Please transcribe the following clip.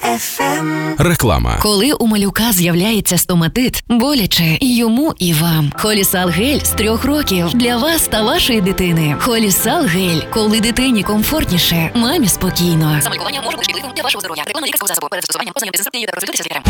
FM. Реклама. Коли у малюка з'являється стоматит, боляче і йому, і вам. Холісал гель з 3 років для вас та вашої дитини. Холісал гель. Коли дитині комфортніше, мамі спокійно. Самолікування може бути шкідливим для вашого здоров'я. Рекламна лікарського засобу. Перед застосуванням ознайомтеся з інструкцією та консультуйтеся з лікарем.